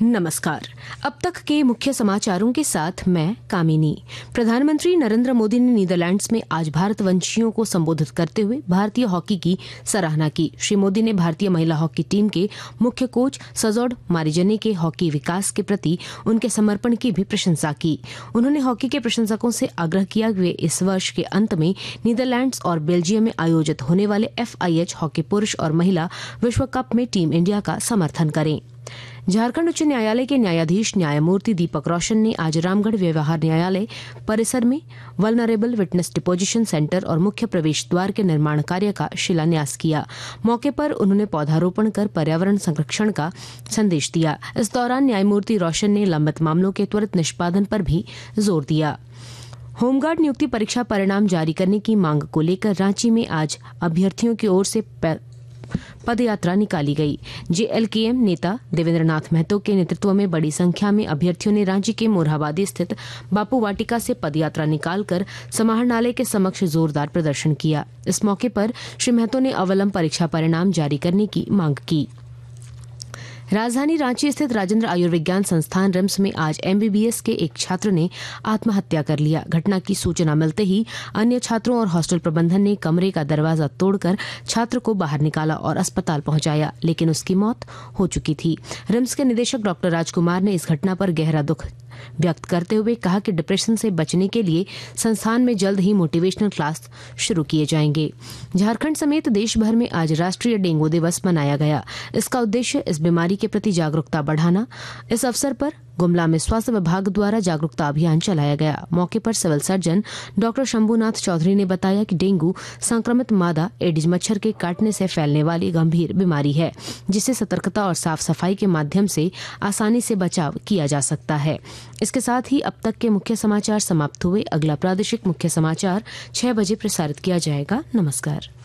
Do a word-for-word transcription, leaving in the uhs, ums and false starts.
नमस्कार। अब तक के मुख्य समाचारों के साथ मैं कामिनी। प्रधानमंत्री नरेंद्र मोदी ने नीदरलैंड्स में आज भारतवंशियों को संबोधित करते हुए भारतीय हॉकी की सराहना की। श्री मोदी ने भारतीय महिला हॉकी टीम के मुख्य कोच सजोड मारिजने के हॉकी विकास के प्रति उनके समर्पण की भी प्रशंसा की। उन्होंने हॉकी के प्रशंसकों से आग्रह किया कि वे इस वर्ष के अंत में नीदरलैंड्स और बेल्जियम में आयोजित होने वाले एफ आई एच हॉकी पुरुष और महिला विश्व कप में टीम इंडिया का समर्थन करें। झारखंड उच्च न्यायालय के न्यायाधीश न्यायमूर्ति दीपक रोशन ने आज रामगढ़ व्यवहार न्यायालय परिसर में वल्नरेबल विटनेस डिपोजिशन सेंटर और मुख्य प्रवेश द्वार के निर्माण कार्य का शिलान्यास किया। मौके पर उन्होंने पौधारोपण कर पर्यावरण संरक्षण का संदेश दिया। इस दौरान न्यायमूर्ति रोशन ने लंबित मामलों के त्वरित निष्पादन पर भी जोर दिया। होमगार्ड नियुक्ति परीक्षा परिणाम जारी करने की मांग को लेकर रांची में आज अभ्यर्थियों की ओर से पदयात्रा निकाली गई। जे एल के एम नेता देवेंद्र नाथ महतो के नेतृत्व में बड़ी संख्या में अभ्यर्थियों ने रांची के मोरहाबादी स्थित बापू वाटिका से पदयात्रा निकालकर समाहरणालय के समक्ष जोरदार प्रदर्शन किया। इस मौके पर श्री महतो ने अविलंब परीक्षा परिणाम जारी करने की मांग की। राजधानी रांची स्थित राजेंद्र आयुर्विज्ञान संस्थान रिम्स में आज एम बी बी एस के एक छात्र ने आत्महत्या कर लिया। घटना की सूचना मिलते ही अन्य छात्रों और हॉस्टल प्रबंधन ने कमरे का दरवाजा तोड़कर छात्र को बाहर निकाला और अस्पताल पहुंचाया, लेकिन उसकी मौत हो चुकी थी। रिम्स के निदेशक डॉक्टर राजकुमार ने इस घटना पर गहरा दुख व्यक्त करते हुए कहा कि डिप्रेशन से बचने के लिए संस्थान में जल्द ही मोटिवेशनल क्लास शुरू किए जाएंगे। झारखंड समेत देश भर में आज राष्ट्रीय डेंगू दिवस मनाया गया। इसका उद्देश्य इस बीमारी के प्रति जागरूकता बढ़ाना। इस अवसर पर गुमला में स्वास्थ्य विभाग द्वारा जागरूकता अभियान चलाया गया। मौके पर civil surgeon doctor Shambhunath Chaudhary ने बताया कि डेंगू संक्रमित मादा एडिज मच्छर के काटने से फैलने वाली गंभीर बीमारी है, जिसे सतर्कता और साफ सफाई के माध्यम से आसानी से बचाव किया जा सकता है। इसके साथ ही अब तक के मुख्य समाचार समाप्त हुए। अगला प्रादेशिक मुख्य समाचार छह बजे प्रसारित किया जाएगा। नमस्कार।